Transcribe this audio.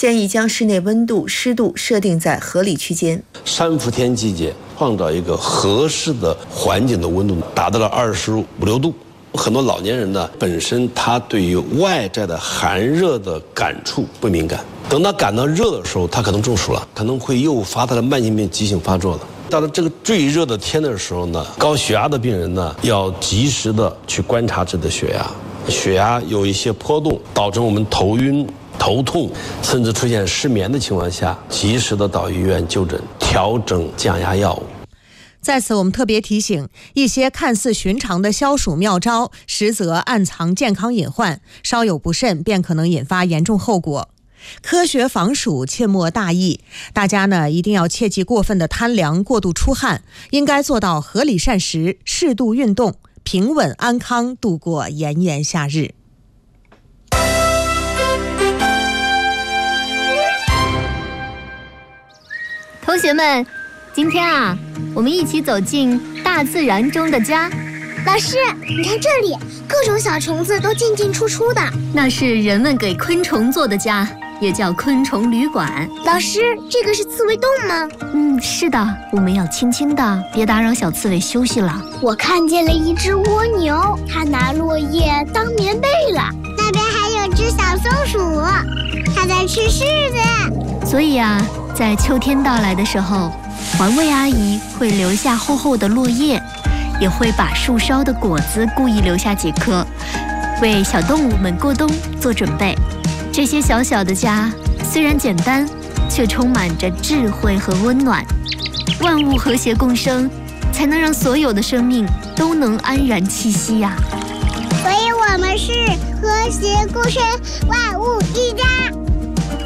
建议将室内温度、湿度设定在合理区间。 三伏天季节，创造一个合适的环境的温度达到了25、26度。很多老年人呢，本身他对于外在的寒热的感触不敏感，等他感到热的时候，他可能中暑了，可能会诱发他的慢性病急性发作了。到了这个最热的天的时候呢，高血压的病人呢，要及时的去观察自己的血压，血压有一些波动，导致我们头晕、头痛，甚至出现失眠的情况下，及时的到医院就诊，调整降压药物。 在此，我们特别提醒，一些看似寻常的消暑妙招，实则暗藏健康隐患，稍有不慎便可能引发严重后果。科学防暑，切莫大意。大家呢一定要切忌过分的贪凉、过度出汗，应该做到合理膳食、适度运动，平稳安康度过炎炎夏日。 同学们，今天啊，我们一起走进大自然中的家。 老师，你看这里，各种小虫子都进进出出的。 那是人们给昆虫做的家，也叫昆虫旅馆。 老师，这个是刺猬洞吗？ 是的，我们要轻轻的，别打扰小刺猬休息了。 我看见了一只蜗牛，它拿落叶当棉被了。那边还有只小松鼠，它在吃柿子。 所以啊，在秋天到来的时候，环卫阿姨会留下厚厚的落叶，也会把树梢的果子故意留下几颗，为小动物们过冬做准备。这些小小的家虽然简单，却充满着智慧和温暖。万物和谐共生，才能让所有的生命都能安然栖息呀。 所以我们是和谐共生，万物一家。